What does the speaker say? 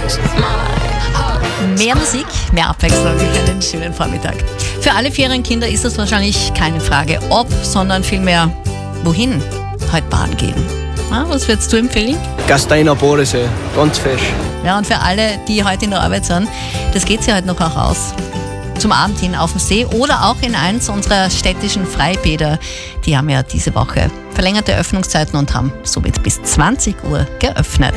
Mehr Musik, mehr Abwechslung, einen schönen Vormittag. Für alle Ferienkinder ist das wahrscheinlich keine Frage, ob, sondern vielmehr, wohin heute baden gehen. Was würdest du empfehlen? Gasteiner Bodensee, ganz fesch. Ja, und für alle, die heute in der Arbeit sind, das geht ja heute noch auch aus. Zum Abend hin auf dem See oder auch in eins unserer städtischen Freibäder. Die haben ja diese Woche verlängerte Öffnungszeiten und haben somit bis 20 Uhr geöffnet.